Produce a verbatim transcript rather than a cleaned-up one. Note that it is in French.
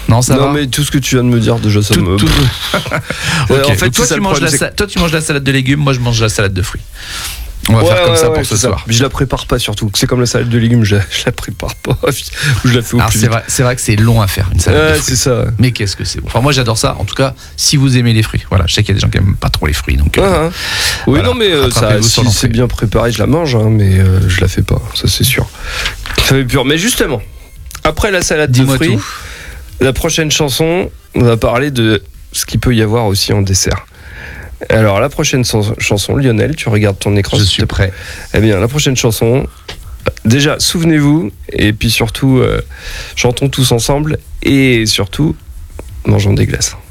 Non, ça non, va. mais tout ce que tu viens de me dire, déjà, ça Tout- me. tout- Euh, Ok, en fait, donc toi, c'est ça tu le manges problème, la c'est sa- toi, tu manges la salade de légumes, moi, je mange la salade de fruits. On va Ouais, faire comme ouais, ça ouais, pour ce c'est ça. soir. Mais je la prépare pas surtout. C'est comme la salade de légumes, je, je la prépare pas. Je la fais au Alors, plus c'est vite. vrai, c'est vrai que c'est long à faire, une salade de Ouais, fruits. c'est ça. Mais qu'est-ce que c'est bon. Enfin, moi, j'adore ça. En tout cas, si vous aimez les fruits. Voilà, je sais qu'il y a des gens qui aiment pas trop les fruits. Donc, euh, Ah, hein. Oui, voilà, non, mais euh, ça, rattrapez-vous sur si l'entrée. c'est bien préparé, je la mange, hein, mais euh, je la fais pas, ça c'est sûr. Ça fait pur. Mais justement, après la salade de Dis-moi fruits, tout. la prochaine chanson, on va parler de ce qu'il peut y avoir aussi en dessert. Alors, la prochaine son- chanson, Lionel, tu regardes ton écran. Je s'il suis te plaît. prêt. Eh bien, la prochaine chanson, déjà, souvenez-vous, et puis surtout, euh, chantons tous ensemble, et surtout, mangeons des glaces.